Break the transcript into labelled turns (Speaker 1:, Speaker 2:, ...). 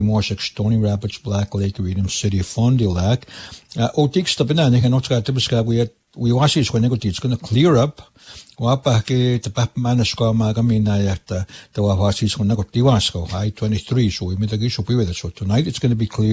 Speaker 1: Moshik, Stony Rapids, Black Lake, Reading City, Fond du Lac. Otik Stabina, they cannot try to describe we wash is when it's going to clear up. Wapake, the Papmanasko, Magamina, the Wawasis, when I got Diwasko, I-23, so we made a gish of it. So tonight it's going to be clear.